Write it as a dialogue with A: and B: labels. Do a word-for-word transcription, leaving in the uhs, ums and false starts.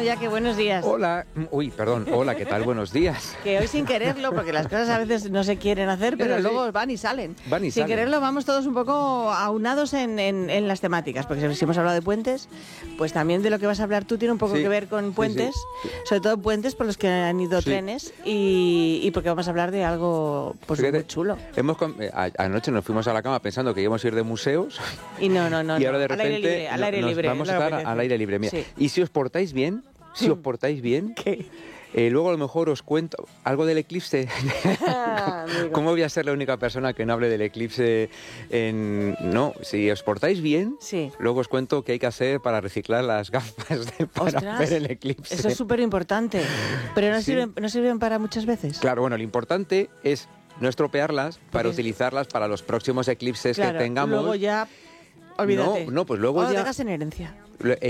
A: ya que buenos días.
B: Hola, uy, perdón, hola, ¿qué tal? Buenos días.
A: Que hoy sin quererlo, porque las cosas a veces no se quieren hacer, pero
B: Pero sí.
A: luego van y salen.
B: Van y
A: sin
B: salen.
A: quererlo vamos todos un poco aunados en, en, en las temáticas, porque si hemos hablado de puentes, pues también de lo que vas a hablar tú tiene un poco
B: Sí,
A: que ver con
B: sí,
A: puentes,
B: sí.
A: sobre todo puentes por los que han ido
B: Sí.
A: trenes y, y porque vamos a hablar de algo pues
B: Fíjate,
A: muy chulo.
B: Hemos, com- eh, a- anoche nos fuimos a la cama pensando que íbamos a ir de museos
A: Y no, no, no.
B: y ahora
A: no.
B: de repente
A: al aire libre, al
B: no-
A: aire
B: nos
A: libre,
B: vamos
A: es
B: a
A: lo que
B: estar
A: apetece.
B: al aire libre. Mira,
A: Sí.
B: y si os portáis bien, si os portáis bien,
A: ¿Qué?
B: eh, luego a lo mejor os cuento algo del eclipse.
A: Ah, amigo.
B: ¿Cómo voy a ser la única persona que no hable del eclipse? En... No, si os portáis bien,
A: Sí.
B: luego os cuento qué hay que hacer para reciclar las gafas de, para
A: Ostras,
B: ver el eclipse.
A: eso es súper importante. Pero no,
B: Sí.
A: sirven, no sirven para muchas veces.
B: Claro, bueno, lo importante es no estropearlas para
A: Porque-
B: utilizarlas para los próximos eclipses
A: Claro,
B: que tengamos.
A: luego ya, olvídate.
B: No, no, pues luego
A: o lo
B: ya-
A: dejas en herencia.
B: Lo-